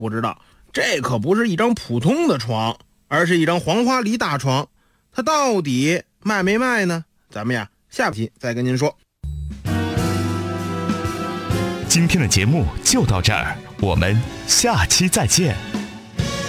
不知道，这可不是一张普通的床，而是一张黄花梨大床。它到底卖没卖呢？咱们呀，下期再跟您说。 今天的节目就到这儿，我们下期再见。